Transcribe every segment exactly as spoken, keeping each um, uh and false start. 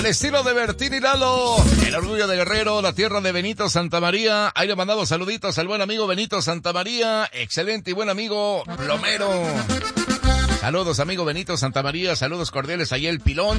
Al estilo de Bertín y Lalo, el orgullo de Guerrero, la tierra de Benito Santamaría. Ahí le mandamos saluditos al buen amigo Benito Santamaría, excelente y buen amigo Plomero. Saludos, amigo Benito Santamaría, saludos cordiales ahí el Pilón.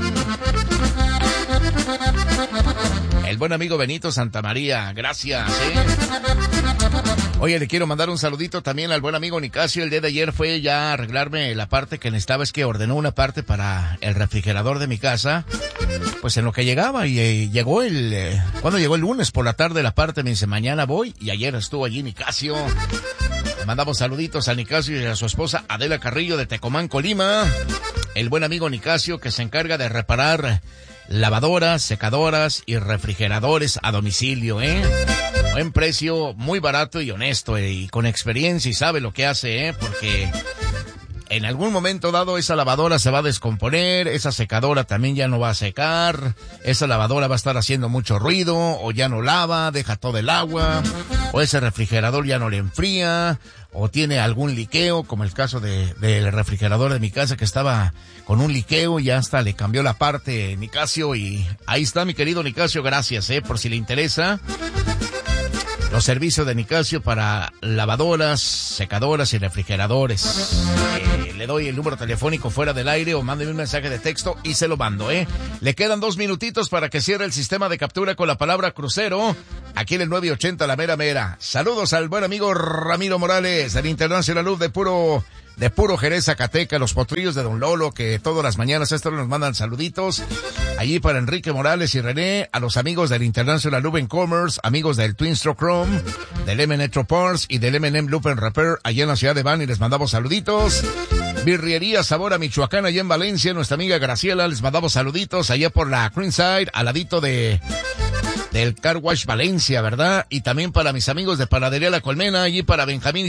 El buen amigo Benito Santamaría, gracias, ¿eh? Oye, le quiero mandar un saludito también al buen amigo Nicasio. El día de ayer fue ya a arreglarme la parte que necesitaba, es que ordenó una parte para el refrigerador de mi casa, pues en lo que llegaba, y eh, llegó el, eh, cuando llegó el lunes por la tarde la parte, me dice, mañana voy, y ayer estuvo allí Nicasio. Le mandamos saluditos a Nicasio y a su esposa Adela Carrillo de Tecomán, Colima. El buen amigo Nicasio que se encarga de reparar lavadoras, secadoras y refrigeradores a domicilio, ¿eh? Buen precio, muy barato y honesto, ¿eh? Y con experiencia y sabe lo que hace, ¿eh? Porque en algún momento dado esa lavadora se va a descomponer, esa secadora también ya no va a secar, esa lavadora va a estar haciendo mucho ruido, o ya no lava, deja todo el agua, o ese refrigerador ya no le enfría, o tiene algún liqueo, como el caso de del refrigerador de mi casa que estaba con un liqueo y ya hasta le cambió la parte Nicasio, y ahí está mi querido Nicasio, gracias, eh, por si le interesa. Los servicios de Nicasio para lavadoras, secadoras y refrigeradores. Eh, le doy el número telefónico fuera del aire o mándeme un mensaje de texto y se lo mando, ¿eh? Le quedan dos minutitos para que cierre el sistema de captura con la palabra crucero. Aquí en el nueve ochenta La Mera Mera. Saludos al buen amigo Ramiro Morales, del International Luz de puro... de puro Jerez, Zacateca, los potrillos de Don Lolo, que todas las mañanas estos nos mandan saluditos. Allí para Enrique Morales y René, a los amigos del International Luben Commerce, amigos del Twin Stroke Chrome, del M N Parts y del M and M Lupen Repair, allá en la ciudad de Bani, les mandamos saluditos. Birriería Sabor a Michoacán, allá en Valencia, nuestra amiga Graciela, les mandamos saluditos, allá por la Greenside, al ladito de... del Car Wash Valencia, ¿verdad? Y también para mis amigos de Panadería La Colmena, allí para Benjamín